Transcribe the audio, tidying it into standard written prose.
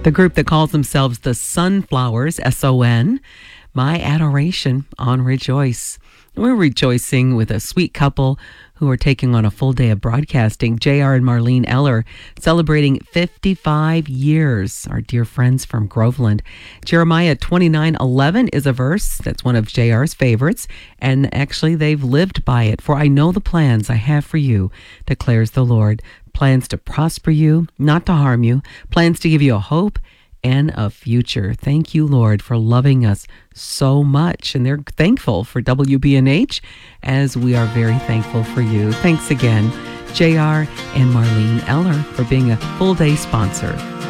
The group that calls themselves the Sunflowers, S-O-N, My Adoration on Rejoice. We're rejoicing with a sweet couple who are taking on a full day of broadcasting. JR and Marlene Eller celebrating 55 years, our dear friends from Groveland. Jeremiah 29:11 is a verse that's one of JR's favorites, and actually they've lived by it. For I know the plans I have for you, declares the Lord. Plans to prosper you, not to harm you. Plans to give you a hope and a future. Thank you, Lord, for loving us so much. And they're thankful for WBNH, as we are very thankful for you. Thanks again, JR and Marlene Eller, for being a full day sponsor